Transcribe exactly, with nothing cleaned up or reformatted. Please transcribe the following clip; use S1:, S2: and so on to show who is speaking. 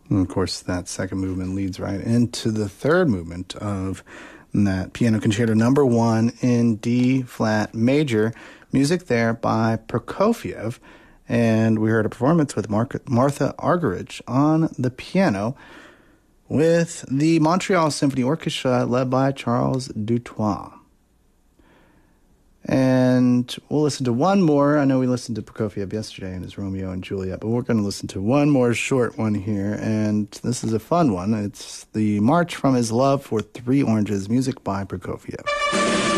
S1: And of course, that second movement leads right into the third movement of that piano concerto number one in D flat major. Music there by Prokofiev. And we heard a performance with Mar- Martha Argerich on the piano with the Montreal Symphony Orchestra led by Charles Dutoit. And we'll listen to one more. I know we listened to Prokofiev yesterday in his Romeo and Juliet, but we're going to listen to one more short one here, and this is a fun one. It's the March from His Love for Three Oranges, music by Prokofiev.